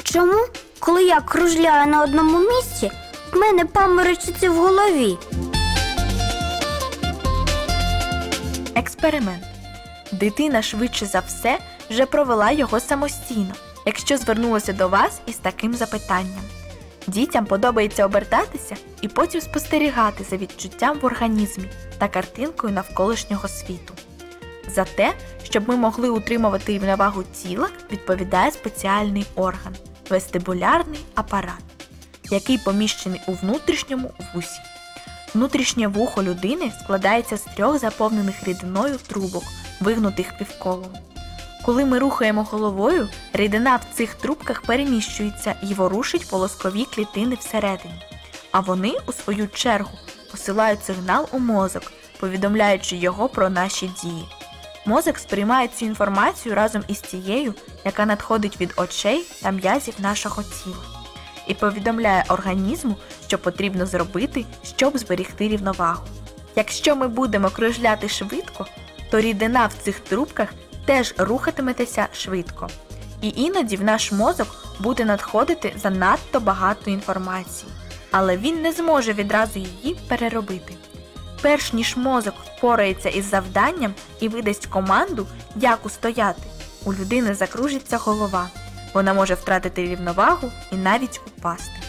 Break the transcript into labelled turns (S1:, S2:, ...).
S1: Чому, коли я кружляю на одному місці, в мене паморочиться в голові?
S2: Експеримент. Дитина швидше за все вже провела його самостійно, якщо звернулася до вас із таким запитанням. Дітям подобається обертатися і потім спостерігати за відчуттям в організмі та картинкою навколишнього світу. За те, щоб ми могли утримувати рівновагу тіла, відповідає спеціальний орган – вестибулярний апарат, який поміщений у внутрішньому вусі. Внутрішнє вухо людини складається з 3 заповнених рідиною трубок, вигнутих півколом. Коли ми рухаємо головою, рідина в цих трубках переміщується і ворушить волоскові клітини всередині. А вони, у свою чергу, посилають сигнал у мозок, повідомляючи його про наші дії. Мозок сприймає цю інформацію разом із тією, яка надходить від очей та м'язів нашого тіла, і повідомляє організму, що потрібно зробити, щоб зберегти рівновагу. Якщо ми будемо кружляти швидко, то рідина в цих трубках теж рухатиметься швидко. І іноді в наш мозок буде надходити занадто багато інформації, але він не зможе відразу її переробити. Перш ніж мозок впорається із завданням і видасть команду, як устояти, у людини закружиться голова. Вона може втратити рівновагу і навіть упасти.